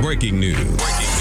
Breaking news.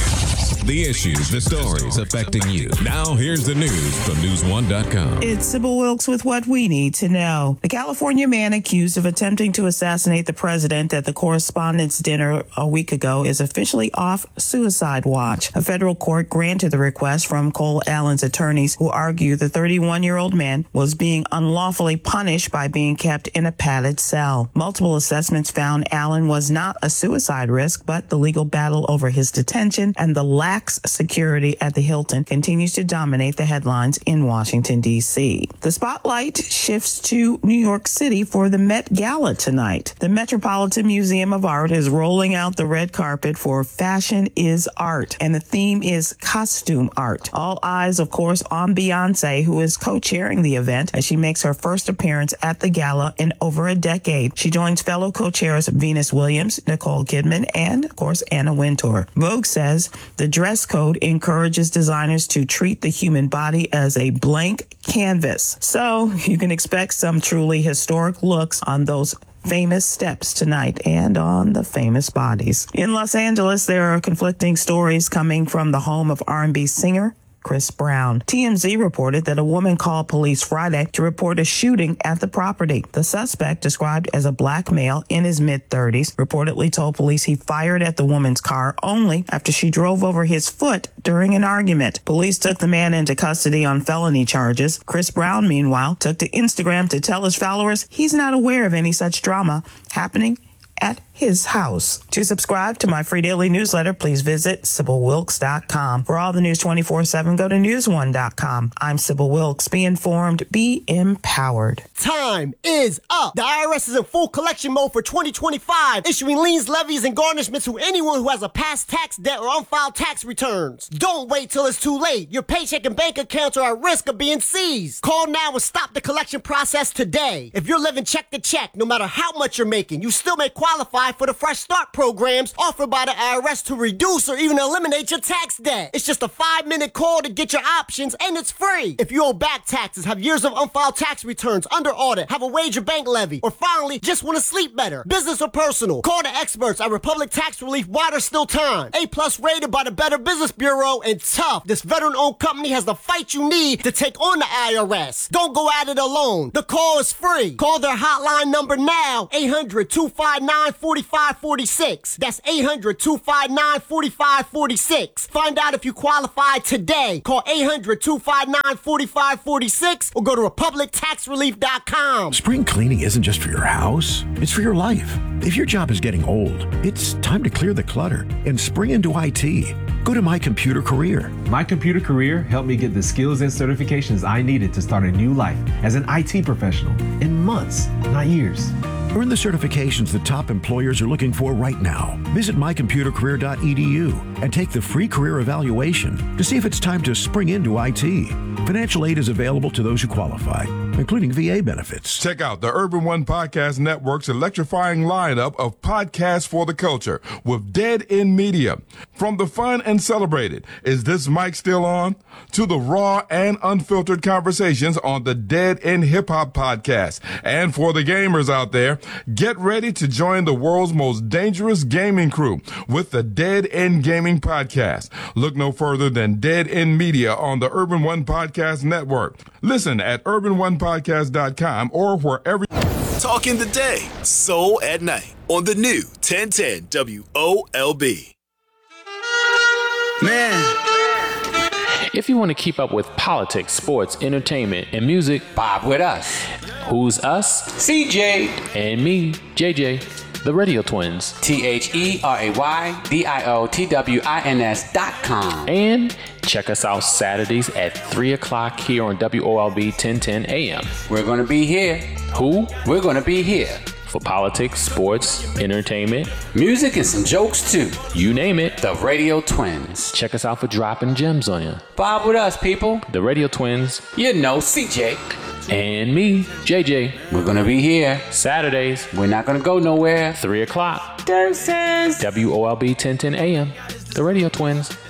The issues, the stories affecting you. Now, here's the news from News1.com. It's Sybil Wilkes with what we need to know. The California man accused of attempting to assassinate the president at the Correspondents' Dinner a week ago is officially off suicide watch. A federal court granted the request from Cole Allen's attorneys, who argue the 31-year-old man was being unlawfully punished by being kept in a padded cell. Multiple assessments found Allen was not a suicide risk, but the legal battle over his detention and the lack security at the Hilton continues to dominate the headlines in Washington, D.C. The spotlight shifts to New York City for the Met Gala tonight. The Metropolitan Museum of Art is rolling out the red carpet for Fashion is Art, and the theme is costume art. All eyes, of course, on Beyonce, who is co-chairing the event as she makes her first appearance at the gala in over a decade. She joins fellow co-chairs Venus Williams, Nicole Kidman, and, of course, Anna Wintour. Vogue says the dress code encourages designers to treat the human body as a blank canvas. So you can expect some truly historic looks on those famous steps tonight and on the famous bodies. In Los Angeles, there are conflicting stories coming from the home of R&B singer Chris Brown. TMZ reported that a woman called police Friday to report a shooting at the property. The suspect, described as a black male in his mid-30s, reportedly told police he fired at the woman's car only after she drove over his foot during an argument. Police took the man into custody on felony charges. Chris Brown, meanwhile, took to Instagram to tell his followers he's not aware of any such drama happening at his house. To subscribe to my free daily newsletter, please visit SybilWilkes.com. For all the news 24/7, go to News1.com. I'm Sybil Wilkes. Be informed, be empowered. Time is up. The IRS is in full collection mode for 2025, issuing liens, levies, and garnishments to anyone who has a past tax debt or unfiled tax returns. Don't wait till it's too late. Your paycheck and bank accounts are at risk of being seized. Call now and stop the collection process today. If you're living check to check, no matter how much you're making, you still may qualify for the Fresh Start programs offered by the IRS to reduce or even eliminate your tax debt. It's just a 5-minute call to get your options, and it's free. If you owe back taxes, have years of unfiled tax returns, under audit, have a wage or bank levy, or finally just want to sleep better, business or personal, call the experts at Republic Tax Relief while there's still time. A+ rated by the Better Business Bureau, and tough. This veteran-owned company has the fight you need to take on the IRS. Don't go at it alone. The call is free. Call their hotline number now, 800-259-4546. That's 800-259-4546. Find out if you qualify today. Call 800-259-4546 or go to republictaxrelief.com. Spring cleaning isn't just for your house, it's for your life. If your job is getting old, it's time to clear the clutter and spring into IT. Go to My Computer Career. My Computer Career helped me get the skills and certifications I needed to start a new life as an IT professional in months, not years. Earn the certifications the top employers are looking for right now. Visit mycomputercareer.edu and take the free career evaluation to see if it's time to spring into IT. Financial aid is available to those who qualify, including VA benefits. Check out the Urban One Podcast Network's electrifying lineup of podcasts for the culture with Dead End Media. From the fun and celebrated, Is This Mic Still On?, to the raw and unfiltered conversations on the Dead End Hip Hop Podcast. And for the gamers out there, get ready to join the world's most dangerous gaming crew with the Dead End Gaming Podcast. Look no further than Dead End Media on the Urban One Podcast Network. Listen at urban1podcast.com or wherever. Talking the day, soul at night on the new 1010 WOLB. Man. If you want to keep up with politics, sports, entertainment, and music, Bob with us. Who's us? CJ. And me, JJ, the Radio Twins. TheRadyotwins.com. And check us out Saturdays at 3 o'clock here on WOLB 1010 AM. We're going to be here. Who? We're going to be here. For politics, sports, entertainment, music, and some jokes too. You name it. The Radio Twins. Check us out for dropping gems on you. Bob with us, people. The Radio Twins. You know, CJ. And me, JJ. We're going to be here. Saturdays. We're not going to go nowhere. 3 o'clock. Deuces. WOLB 1010 AM. The Radio Twins.